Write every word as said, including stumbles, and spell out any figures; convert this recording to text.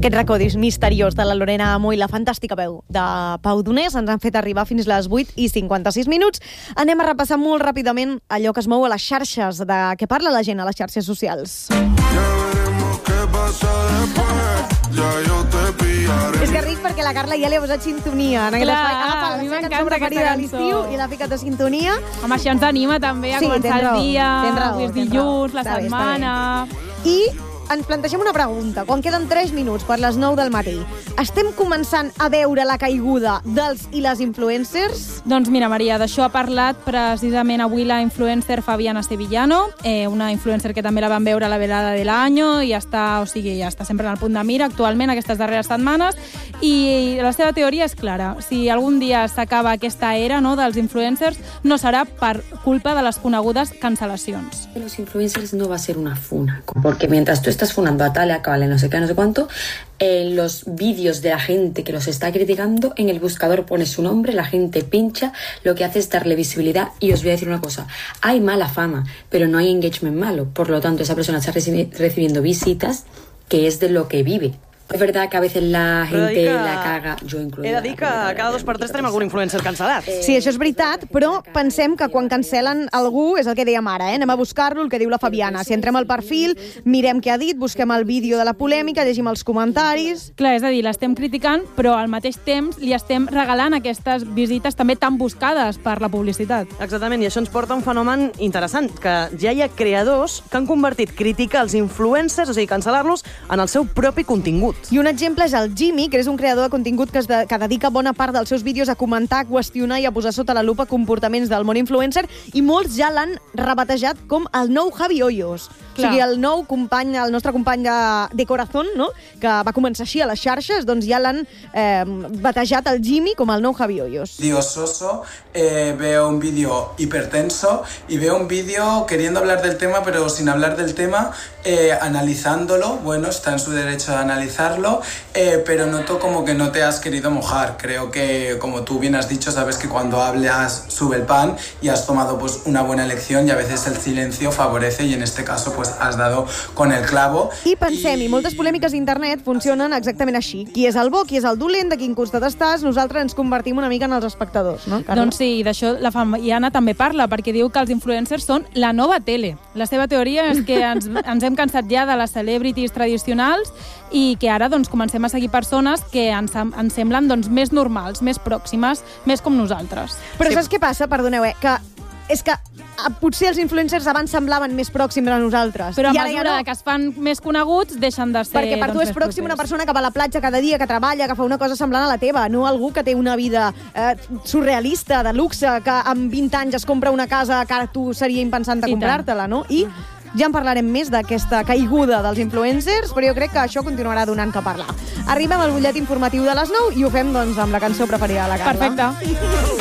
Aquest racó misteriós de la Lorena Amo i la fantàstica veu de Pau Donés ens han fet arribar fins les vuit i cinquanta-sis minuts. Anem a repassar molt ràpidament allò que es mou a les xarxes, de què parla la gent a les xarxes socials. És que ric perquè la Carla ja li ha posat sintonia. En aquest espai agafa la seva cançó preferida de l'estiu i l'ha ficat a sintonia. Home, això ens anima també a Sí, començar tens raó, el dia, tens raó, avui és tens dilluns, raó. la Està bé, està setmana... I ens plantegem una pregunta. Quan queden tres minuts per les nou del matí, estem començant a veure la caiguda dels i les influencers? Doncs mira, Maria, d'això ha parlat precisament avui la influencer Fabiana Sevillano, eh, una influencer que també la vam veure a la velada de l'any i està, o sigui, ja està sempre en el punt de mira actualment aquestes darreres setmanes, i la seva teoria és clara. Si algun dia s'acaba aquesta era, no, dels influencers, no serà per culpa de les conegudes cancel·lacions. Los influencers no va a ser una funa, porque mientras tú estás funando a tal, a cual, no sé qué, no sé cuánto, en los vídeos de la gente que los está criticando, en el buscador pone su nombre, la gente pincha, lo que hace es darle visibilidad. Y os voy a decir una cosa, hay mala fama, pero no hay engagement malo, por lo tanto esa persona está recibi- recibiendo visitas, que es de lo que vive. És veritat que a vegades la gent que... la caga, jo incloïda. He de dir que cada dos per tres tenim algun influencer cancel·lat. Sí, això és veritat, però pensem que quan cancel·len algú, és el que dèiem ara, eh? Anem a buscar-lo, el que diu la Fabiana. Si entrem al perfil, mirem què ha dit, busquem el vídeo de la polèmica, llegim els comentaris... Clar, és a dir, l'estem criticant, però al mateix temps li estem regalant aquestes visites també tan buscades per la publicitat. Exactament, i això ens porta a un fenomen interessant, que ja hi ha creadors que han convertit criticar els influencers, o sigui, cancel·lar-los, en el seu propi contingut. I un exemple és el Jimmy, que és un creador de contingut que, es de, que dedica bona part dels seus vídeos a comentar, a qüestionar i a posar sota la lupa comportaments del món influencer, i molts ja l'han rebatejat com el nou Javi Hoyos. Clar. O sigui, el nou company, el nostre company de, de Corazón, no? Que va començar així a les xarxes, doncs ja l'han eh, batejat el Jimmy com el nou Javi Hoyos. Dios soso, eh, veo un vídeo hipertenso y veo un vídeo queriendo hablar del tema, pero sin hablar del tema, eh, analizándolo. Bueno, está en su derecho de analizarlo, eh, pero noto como que no te has querido mojar. Creo que, como tú bien has dicho, sabes que cuando hablas sube el pan y has tomado pues una buena elección, y a veces el silencio favorece, y en este caso pues has dado con el clavo. I pensem, i moltes polèmiques d'internet funcionen exactament així. Qui és el bo, qui és el dolent, de quin costat estàs, nosaltres ens convertim una mica en els espectadors, no, Carla? Doncs sí, d'això la Fabiana també parla, perquè diu que els influencers són la nova tele. La seva teoria és que ens, ens hem cansat ja de les celebrities tradicionals i que ara doncs, comencem a seguir persones que ens, ens semblen doncs, més normals, més pròximes, més com nosaltres. Però Sí. saps què passa? Perdoneu, eh? Que és que ah, potser els influencers abans semblaven més pròxims a nosaltres. Però a I ara mesura ja no. que es fan més coneguts, deixen de ser... Perquè per tu doncs, és més pròxim una propers. persona que va a la platja cada dia, que treballa, que fa una cosa semblant a la teva, no algú que té una vida eh, surrealista, de luxe, que amb vint anys es compra una casa que ara tu seria impensant de I tant. comprar-te-la, no? I ja en parlarem més d'aquesta caiguda dels influencers, però jo crec que això continuarà donant que parlar. Arribem al butllet informatiu de les nou i ho fem doncs, amb la cançó preferida de la Carla. Perfecte.